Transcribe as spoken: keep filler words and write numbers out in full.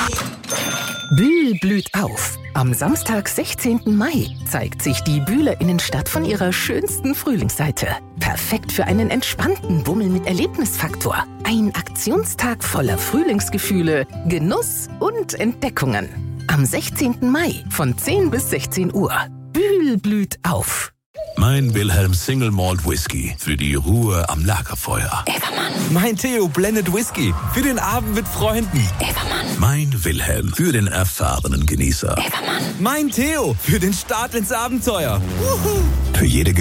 Bühl blüht auf. Am Samstag, sechzehnten Mai, zeigt sich die Bühler Innenstadt von ihrer schönsten Frühlingsseite. Perfekt für einen entspannten Bummel mit Erlebnisfaktor. Ein Aktionstag voller Frühlingsgefühle, Genuss und Entdeckungen. Am sechzehnten Mai von zehn bis sechzehn Uhr. Bühl blüht auf. Mein Wilhelm Single Malt Whisky für die Ruhe am Lagerfeuer. Evermann. Mein Theo Blended Whisky für den Abend mit Freunden. Evermann. Mein Wilhelm für den erfahrenen Genießer. Evermann. Mein Theo für den Start ins Abenteuer. Für jede